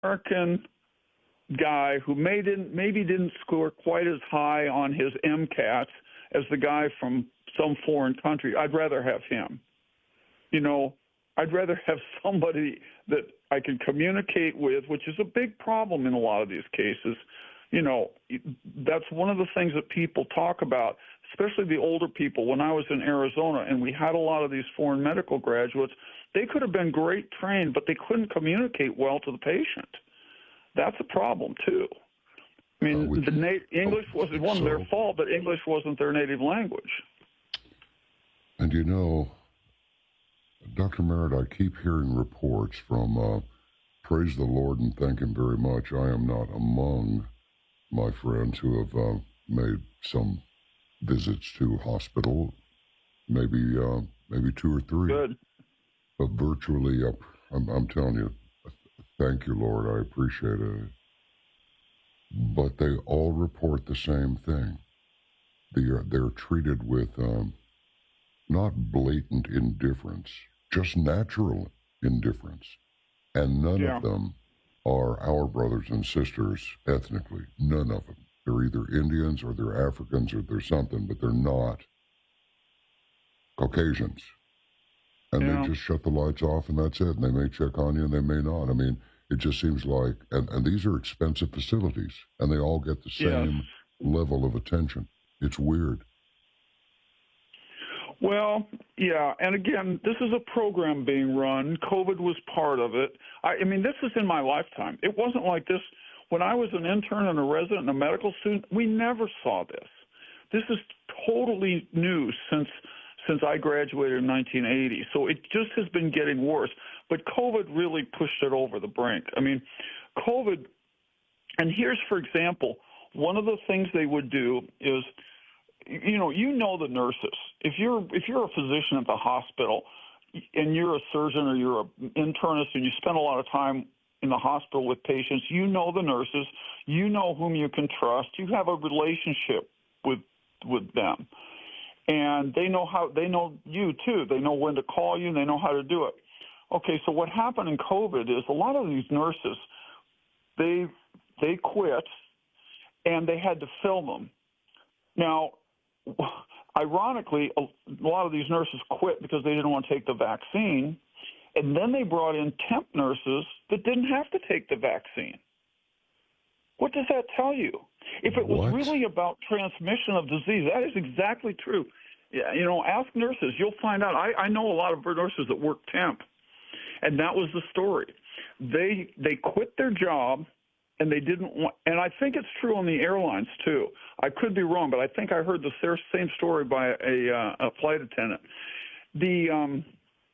American guy who maybe didn't score quite as high on his MCATs as the guy from some foreign country. I'd rather have him. I'd rather have somebody that I can communicate with, which is a big problem in a lot of these cases. That's one of the things that people talk about, especially the older people. When I was in Arizona and we had a lot of these foreign medical graduates, they could have been great trained, but they couldn't communicate well to the patient. That's a problem, too. I mean, English wasn't their fault, but English wasn't their native language. And Dr. Merritt, I keep hearing reports from, praise the Lord and thank Him very much, I am not among my friends who have made some visits to hospital, maybe 2 or 3. Good. But virtually, I'm telling you, thank you, Lord, I appreciate it. But they all report the same thing. They're treated with not blatant indifference, just natural indifference. And none of them are our brothers and sisters ethnically. None of them. They're either Indians or they're Africans or they're something, but they're not Caucasians. And they just shut the lights off and that's it. And they may check on you and they may not. I mean, it just seems like, and these are expensive facilities, and they all get the same level of attention. It's weird. Well, yeah, and again, this is a program being run. COVID was part of it. I mean, this is in my lifetime. It wasn't like this when I was an intern and a resident and a medical student. We never saw this. This is totally new since I graduated in 1980. So it just has been getting worse. But COVID really pushed it over the brink. I mean, COVID, and here's, for example, one of the things they would do is, you know the nurses. If you're a physician at the hospital and you're a surgeon or you're an internist and you spend a lot of time in the hospital with patients, you know the nurses, you know whom you can trust, you have a relationship with them. And they know you too. They know when to call you and they know how to do it. Okay, so what happened in COVID is a lot of these nurses, they quit and they had to fill them. Now, ironically, a lot of these nurses quit because they didn't want to take the vaccine, and then they brought in temp nurses that didn't have to take the vaccine. What does that tell you? If it was really about transmission of disease, that is exactly true. Yeah, ask nurses. You'll find out. I know a lot of nurses that work temp, and that was the story. They quit their job, and they didn't want. And I think it's true on the airlines too. I could be wrong, but I think I heard the same story by a flight attendant. The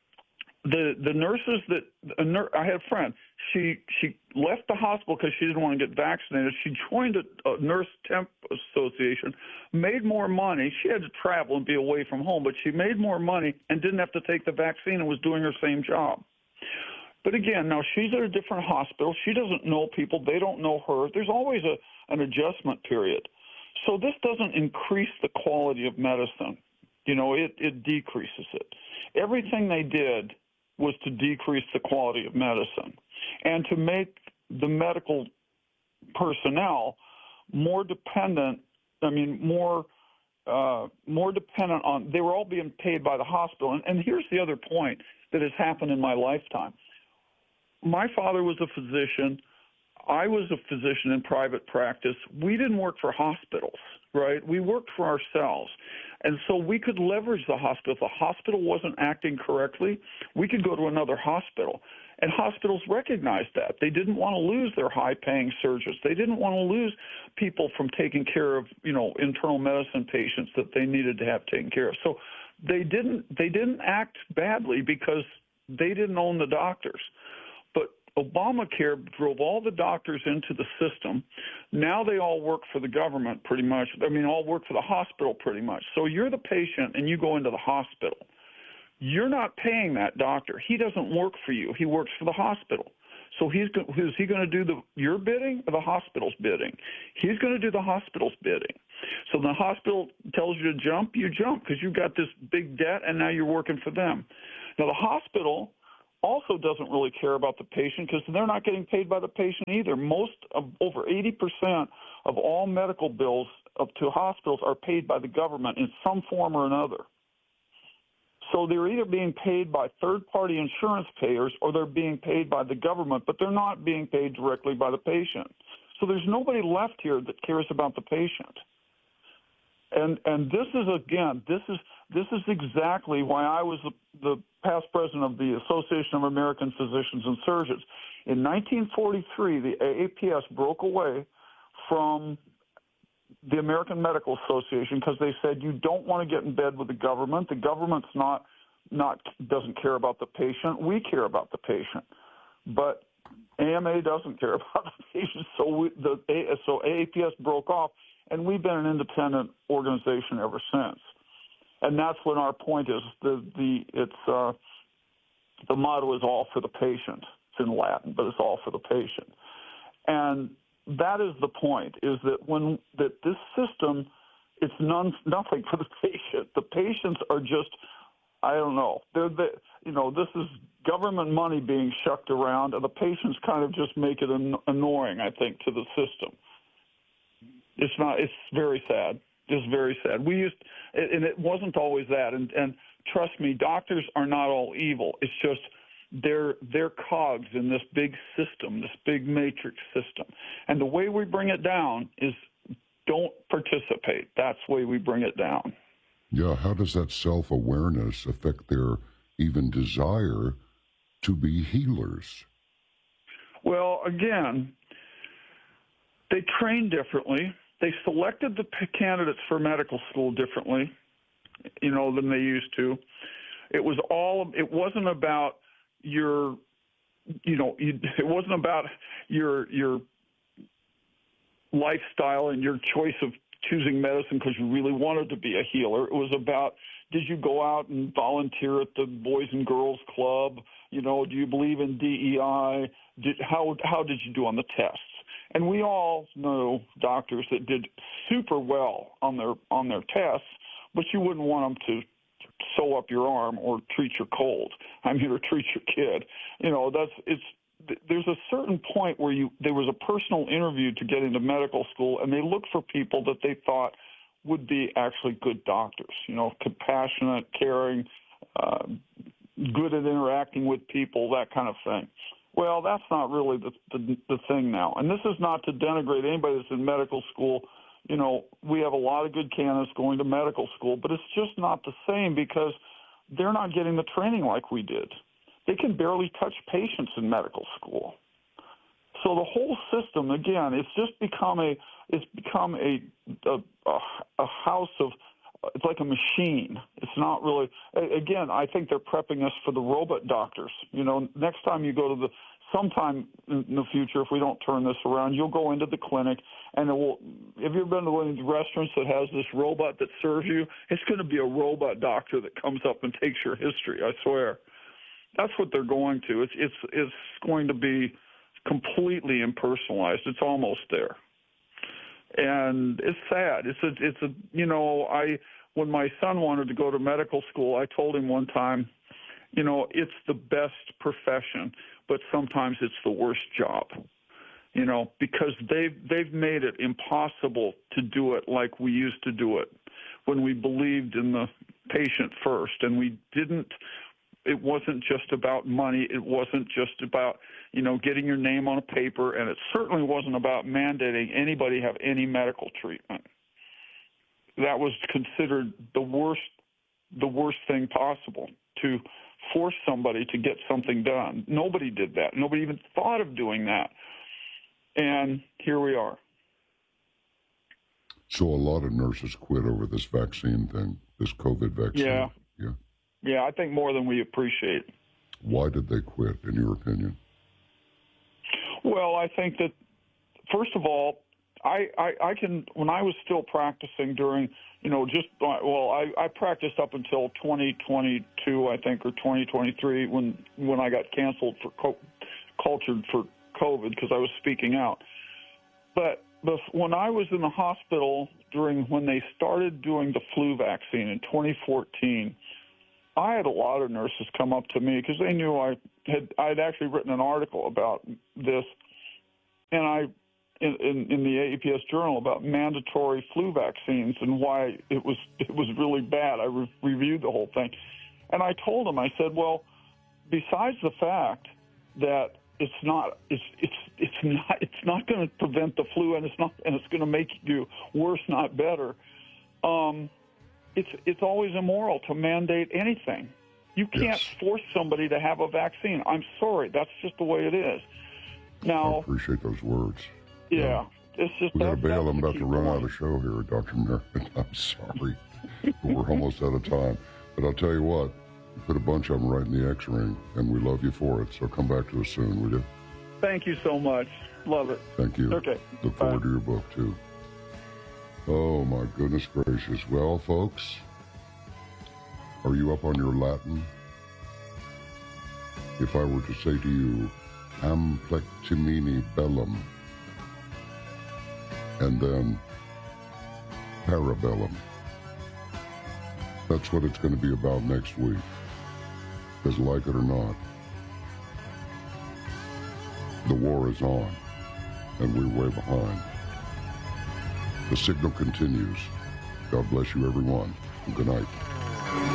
nurses I had a friend. She left the hospital because she didn't want to get vaccinated. She joined a nurse temp association, made more money. She had to travel and be away from home, but she made more money and didn't have to take the vaccine and was doing her same job. But again, now she's at a different hospital. She doesn't know people. They don't know her. There's always an adjustment period. So this doesn't increase the quality of medicine. It decreases it. Everything they did was to decrease the quality of medicine and to make the medical personnel more dependent, more dependent on, they were all being paid by the hospital. And here's the other point that has happened in my lifetime. My father was a physician. I was a physician in private practice. We didn't work for hospitals, right? We worked for ourselves. And so we could leverage the hospital. If the hospital wasn't acting correctly, we could go to another hospital. And hospitals recognized that. They didn't want to lose their high-paying surgeons. They didn't want to lose people from taking care of, internal medicine patients that they needed to have taken care of. So they didn't act badly because they didn't own the doctors. But Obamacare drove all the doctors into the system. Now they all work for the government pretty much. All work for the hospital pretty much. So you're the patient and you go into the hospital. You're not paying that doctor. He doesn't work for you. He works for the hospital. So is he going to do your bidding or the hospital's bidding? He's going to do the hospital's bidding. So the hospital tells you to jump, you jump because you've got this big debt and now you're working for them. Now the hospital also doesn't really care about the patient because they're not getting paid by the patient either. Over 80% of all medical bills up to hospitals are paid by the government in some form or another. So they're either being paid by third-party insurance payers or they're being paid by the government, but they're not being paid directly by the patient. So there's nobody left here that cares about the patient. And this is exactly why I was the past president of the Association of American Physicians and Surgeons. In 1943, the AAPS broke away from the American Medical Association because they said you don't want to get in bed with the government. The government's doesn't care about the patient. We care about the patient, but AMA doesn't care about the patient. So AAPS broke off, and we've been an independent organization ever since. And that's when our point is the motto is all for the patient. It's in Latin, but it's all for the patient. And that is the point, is that this system, it's nothing for the patient. The patients are just, I don't know. This is government money being shucked around, and the patients kind of just make it annoying, I think, to the system. It's very sad. It's very sad. And it wasn't always that. And trust me, doctors are not all evil. It's just they're cogs in this big system, this big matrix system. And the way we bring it down is don't participate. That's the way we bring it down. Yeah, how does that self-awareness affect their even desire to be healers? Well, again, they train differently. They selected the candidates for medical school differently, than they used to. It wasn't about it wasn't about your lifestyle and your choice of choosing medicine because you really wanted to be a healer. It was about, did you go out and volunteer at the Boys and Girls Club? Do you believe in DEI? How did you do on the tests? And we all know doctors that did super well on their tests, but you wouldn't want them to sew up your arm or treat your cold. Or treat your kid. There's a certain point where there was a personal interview to get into medical school, and they looked for people that they thought would be actually good doctors. Compassionate, caring, good at interacting with people, that kind of thing. Well, that's not really the thing now. And this is not to denigrate anybody that's in medical school. We have a lot of good candidates going to medical school, but it's just not the same because they're not getting the training like we did. They can barely touch patients in medical school. So the whole system, again, it's become a house of, it's like a machine. It's not really, again, I think they're prepping us for the robot doctors. Next time you go to sometime in the future, if we don't turn this around, you'll go into the clinic and have you ever been to one of these restaurants that has this robot that serves you? It's going to be a robot doctor that comes up and takes your history, I swear. That's what they're going to. It's going to be completely impersonalized. It's almost there. And it's sad. When my son wanted to go to medical school, I told him one time, it's the best profession, but sometimes it's the worst job, because they've made it impossible to do it like we used to do it when we believed in the patient first. And it wasn't just about money. It wasn't just about, getting your name on a paper. And it certainly wasn't about mandating anybody have any medical treatment. That was considered the worst thing possible, to force somebody to get something done. Nobody did that. Nobody even thought of doing that. And here we are. So a lot of nurses quit over this vaccine thing, this COVID vaccine. Yeah, I think more than we appreciate. Why did they quit, in your opinion? Well, I think that, first of all, I can, when I was still practicing during, I practiced up until 2022, I think, or 2023, when I got canceled cultured for COVID because I was speaking out. But when I was in the hospital when they started doing the flu vaccine in 2014, I had a lot of nurses come up to me because they knew I I'd actually written an article about this, and in the AAPS Journal about mandatory flu vaccines and why it was really bad. I reviewed the whole thing, and I told him, I said, well, besides the fact that it's not going to prevent the flu, and it's going to make you worse, not better. It's always immoral to mandate anything. You can't force somebody to have a vaccine. I'm sorry, that's just the way it is. Now, I appreciate those words. Yeah, it's just we got to bail. I'm about to run out of show here, Dr. Merritt. I'm sorry, but we're almost out of time. But I'll tell you what, you put a bunch of them right in the X-ring, and we love you for it. So come back to us soon, will you? Thank you so much. Love it. Thank you. Okay. Look forward to your book, too. Oh, my goodness gracious. Well, folks, are you up on your Latin? If I were to say to you, Amplectimini bellum, and then Parabellum, that's what it's going to be about next week. Because like it or not, the war is on, and we're way behind. The signal continues. God bless you, everyone, and good night.